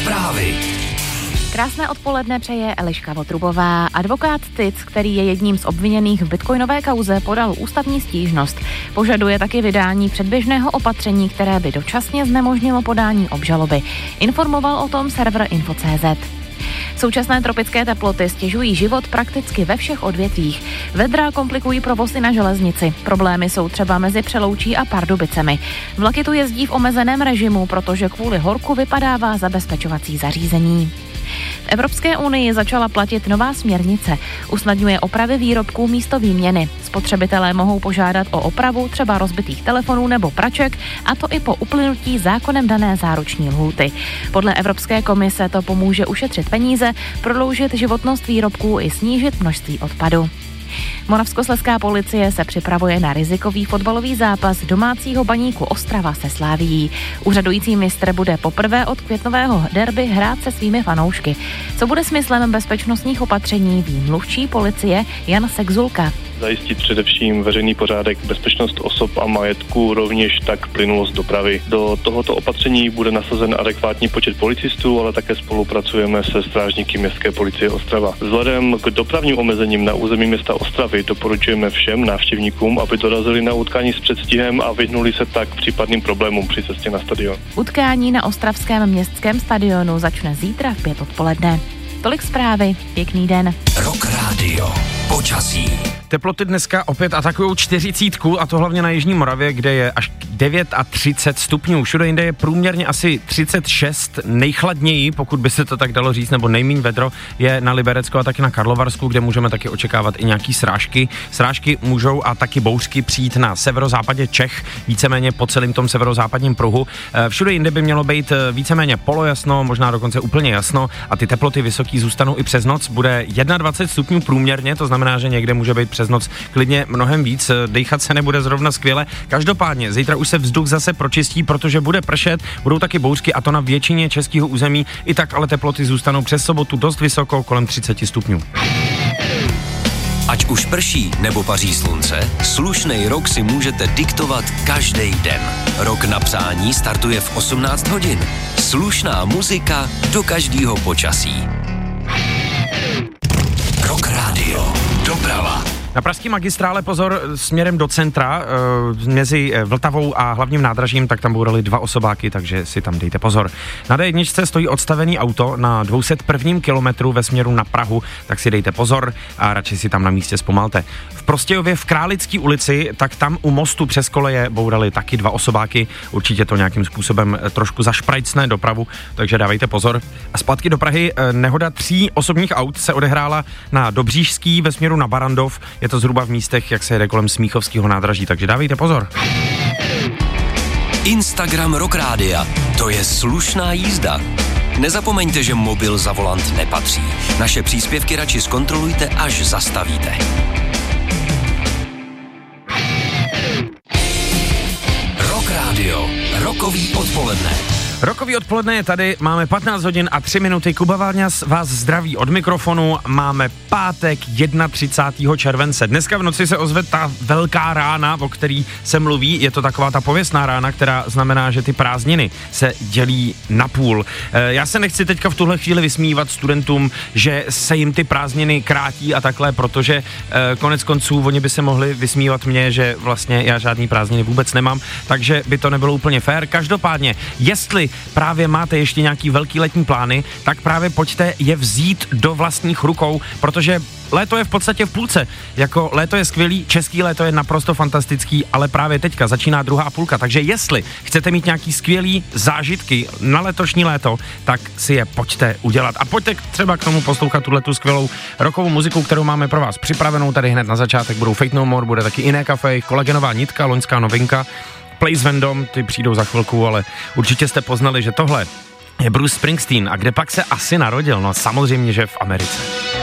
Zprávy. Krásné odpoledne přeje Eliška Votrubová. Advokát Tic, který je jedním z obviněných v bitcoinové kauze, podal ústavní stížnost. Požaduje taky vydání předběžného opatření, které by dočasně znemožnilo podání obžaloby. Informoval o tom server Info.cz. Současné tropické teploty stěžují život prakticky ve všech odvětvích. Vedra komplikují provozy na železnici. Problémy jsou třeba mezi Přeloučí a Pardubicemi. Vlaky tu jezdí v omezeném režimu, protože kvůli horku vypadává zabezpečovací zařízení. V Evropské unii začala platit nová směrnice. Usnadňuje opravy výrobků místo výměny. Spotřebitelé mohou požádat o opravu třeba rozbitých telefonů nebo praček, a to i po uplynutí zákonem dané záruční lhůty. Podle Evropské komise to pomůže ušetřit peníze, prodloužit životnost výrobků i snížit množství odpadu. Moravskoslezská policie se připravuje na rizikový fotbalový zápas domácího Baníku Ostrava se Slavií. Úřadující mistr bude poprvé od květnového derby hrát se svými fanoušky. Co bude smyslem bezpečnostních opatření, ví mluvčí policie Jan Segzulka. Zajistit především veřejný pořádek, bezpečnost osob a majetku, rovněž tak plynulost dopravy. Do tohoto opatření bude nasazen adekvátní počet policistů, ale také spolupracujeme se strážníky Městské policie Ostrava. Vzhledem k dopravním omezením na území města Ostravy doporučujeme všem návštěvníkům, aby dorazili na utkání s předstihem a vyhnuli se tak případným problémům při cestě na stadion. Utkání na ostravském městském stadionu začne zítra v 5 odpoledne. Tolik zprávy, pěkný den. Rock Radio. Počasí. Teploty dneska opět atakují 40, a to hlavně na jižní Moravě, kde je až 39 stupňů. Všude jinde je průměrně asi 36, nejchladněji, pokud by se to tak dalo říct, nebo nejméně vedro, je na Liberecku a taky na Karlovarsku, kde můžeme taky očekávat i nějaký srážky. Srážky můžou a taky bouřky přijít na severozápadě Čech, víceméně po celém tom severozápadním pruhu. Všude jinde by mělo být víceméně polojasno, možná dokonce úplně jasno, a ty teploty vysoký zůstanou i přes noc. Bude 21 stupňů průměrně, to znamená, že někde může být přes noc klidně mnohem víc, dejchat se nebude zrovna skvěle. Každopádně zítra už se vzduch zase pročistí, protože bude pršet, budou taky bouřky, a to na většině českého území. I tak ale teploty zůstanou přes sobotu dost vysoko, kolem 30 stupňů. Ať už prší nebo paří slunce, slušnej rok si můžete diktovat každý den. Rok na přání startuje v 18 hodin. Slušná muzika do každého počasí. Rock Radio. Doprava. Na pražský magistrále pozor směrem do centra, mezi Vltavou a hlavním nádražím, tak tam bourali 2 osobáky, takže si tam dejte pozor. Na D1 stojí odstavený auto na 201. kilometru ve směru na Prahu, tak si dejte pozor a radši si tam na místě zpomalte. V Prostějově v Králické ulici, tak tam u mostu přes koleje bourali taky 2 osobáky, určitě to nějakým způsobem trošku zašprajcne dopravu, takže dávejte pozor. A zpátky do Prahy, nehoda 3 osobních aut se odehrála na Dobřížský ve směru na Barandov. Je to zhruba v místech, jak se jede kolem Smíchovského nádraží, takže dávejte pozor. Instagram Rock Rádia. To je slušná jízda. Nezapomeňte, že mobil za volant nepatří. Naše příspěvky radši zkontrolujte, až zastavíte. Rock Radio. Rokový odpoledne. Rokový odpoledne je tady, máme 15 hodin a 3 minuty. Kuba Váňas vás zdraví od mikrofonu. Máme pátek 31. července. Dneska v noci se ozve ta velká rána, o který se mluví. Je to taková ta pověstná rána, která znamená, že ty prázdniny se dělí na půl. Já se nechci teďka v tuhle chvíli vysmívat studentům, že se jim ty prázdniny krátí a takhle, protože konec konců oni by se mohli vysmívat mě, že vlastně já žádný prázdniny vůbec nemám, takže by to nebylo úplně fér. Každopádně, jestli právě máte ještě nějaký velký letní plány, tak právě pojďte je vzít do vlastních rukou, protože léto je v podstatě v půlce. Jako léto je skvělý, český léto je naprosto fantastický, ale právě teďka začíná druhá půlka, takže jestli chcete mít nějaký skvělý zážitky na letošní léto, tak si je pojďte udělat. A pojďte třeba k tomu poslouchat tuhletu skvělou rockovou muziku, kterou máme pro vás připravenou. Tady hned na začátek budou Fate No More, bude taky Iné kafe, Kolagenová nitka, loňská novinka, Place Vendom, ty přijdou za chvilku, ale určitě jste poznali, že tohle je Bruce Springsteen. A kde pak se asi narodil? No samozřejmě, že v Americe.